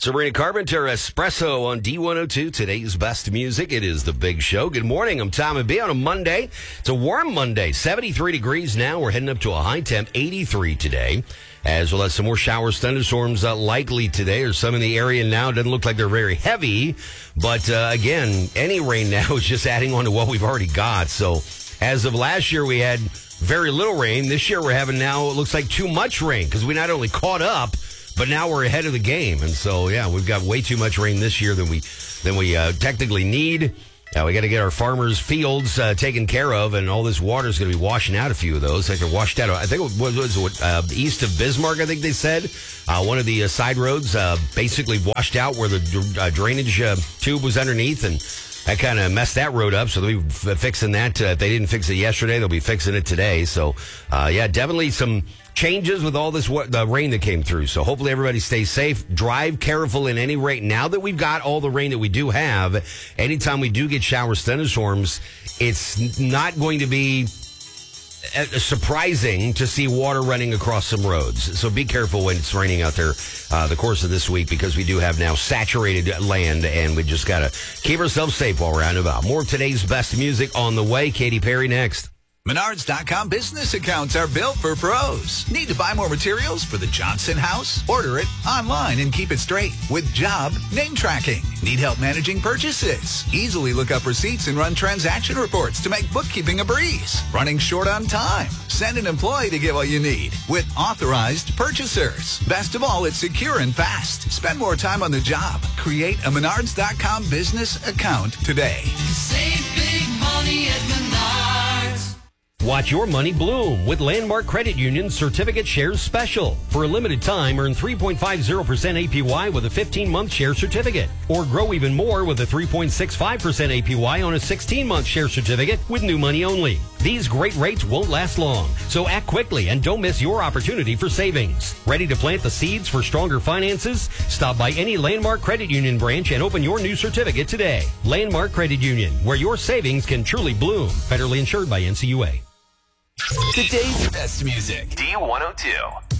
Sabrina Carpenter, Espresso on D102, today's best music. It is the big show. Good morning. I'm Tom and B on a Monday. It's a warm Monday, 73 degrees now. We're heading up to a high temp, 83 today. As well as some more showers, thunderstorms likely today, or some in the area now. Doesn't look like they're very heavy. But again, any rain now is just adding on to what we've already got. So as of last year, we had very little rain. This year we're having now, it looks like too much rain because we not only caught up, but now we're ahead of the game. And so, yeah, we've got way too much rain this year than we technically need. We got to get our farmers' fields taken care of, and all this water is going to be washing out a few of those. Like they're washed out. I think it was east of Bismarck, I think they said. One of the side roads basically washed out where the drainage tube was underneath, and that kind of messed that road up. So they'll be fixing that. If they didn't fix it yesterday, they'll be fixing it today. So, yeah, definitely some changes with all this the rain that came through. So hopefully everybody stays safe. Drive careful in any rate. Now that we've got all the rain that we do have, anytime we do get showers, thunderstorms, it's not going to be surprising to see water running across some roads. So be careful when it's raining out there the course of this week, because we do have now saturated land, and we just got to keep ourselves safe while we're out and about. More of today's best music on the way. Katy Perry next. Menards.com business accounts are built for pros. Need to buy more materials for the Johnson house? Order it online and keep it straight with job name tracking. Need help managing purchases? Easily look up receipts and run transaction reports to make bookkeeping a breeze. Running short on time? Send an employee to get what you need with authorized purchasers. Best of all, it's secure and fast. Spend more time on the job. Create a Menards.com business account today. Save big money at Menards. Watch your money bloom with Landmark Credit Union's Certificate Shares Special. For a limited time, earn 3.50% APY with a 15-month share certificate. Or grow even more with a 3.65% APY on a 16-month share certificate with new money only. These great rates won't last long, so act quickly and don't miss your opportunity for savings. Ready to plant the seeds for stronger finances? Stop by any Landmark Credit Union branch and open your new certificate today. Landmark Credit Union, where your savings can truly bloom. Federally insured by NCUA. Today's best music. D102.